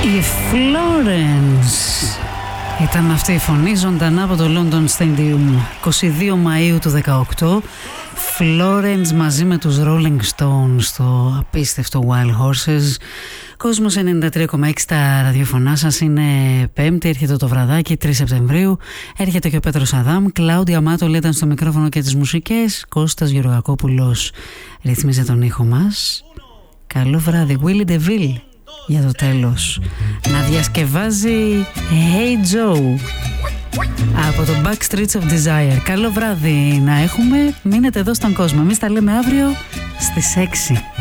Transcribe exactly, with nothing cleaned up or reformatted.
Η Florence ήταν αυτή η φωνή ζωντανά από το London Stadium είκοσι δύο Μαΐου του δεκαοκτώ. Florence μαζί με τους Rolling Stones στο απίστευτο Wild Horses. Κόσμος ενενήντα τρία κόμμα έξι στα ραδιοφωνά σας. Είναι Πέμπτη, έρχεται το βραδάκι, τρεις Σεπτεμβρίου. Έρχεται και ο Πέτρος Αδάμ. Κλάουδια Μάτολ ήταν στο μικρόφωνο και τις μουσικές. Κώστας Γεωργακόπουλος ρυθμίζει τον ήχο μας. Καλό βράδυ. Willie DeVille για το τέλος να διασκευάζει Hey Joe από το Backstreets of Desire. Καλό βράδυ να έχουμε. Μείνετε εδώ στον κόσμο. Εμείς τα λέμε αύριο στις έξι.